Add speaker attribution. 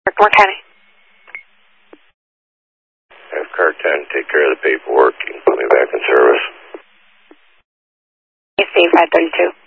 Speaker 1: More County.
Speaker 2: Have car 10 take care of the paperwork and put me back in service.
Speaker 1: AC 532.